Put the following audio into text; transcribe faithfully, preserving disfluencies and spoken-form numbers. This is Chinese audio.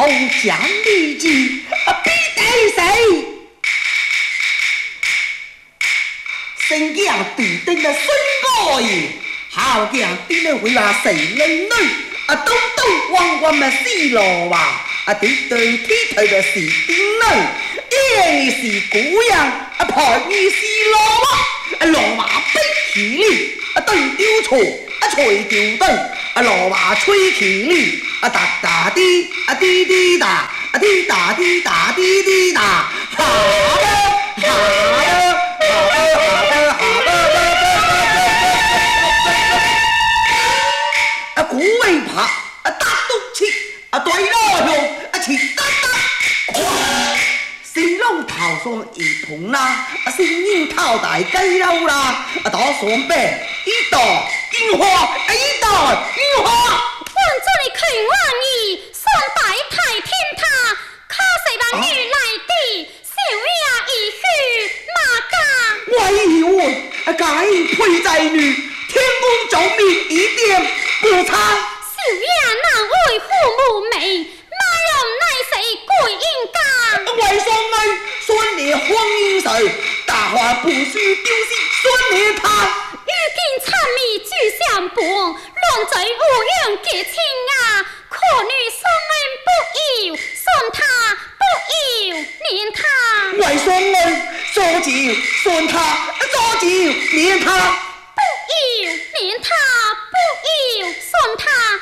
将立即啊，必得谁？新疆对顶的孙哥爷，好将顶的回来谁人女？啊，东东往我们西路啊，啊，对对剃头的是顶女，夜你是姑娘，啊，陪你是老马，啊，老马背起你，啊，对丢错，啊，吹丢对，啊，老马吹起你，啊，哒哒滴，啊，滴滴答，啊，滴答滴答滴滴答，好了，好了，好了，好了，好了。啊，古尾巴，啊，大东西，啊，对了哟，啊，起哒哒，新龙头上一碰啦，啊，新人头大鸡肉啦，啊，打上白，一道樱花，啊，一道樱花。 王这里看王爷，三代太天他，可是王女来的，小呀一去马家。 我以为啊，该配在女，天公造命一点不差。 小呀难为父母美，马人乃是贵应家。 为什么算你婚姻时，大话不须丢失算你他？ 如今参米聚相伴，乱在无缘结亲啊！可女送恩不由，送他不由念他。 为什么说就算他，说就念他？ 不由念他，不由送他。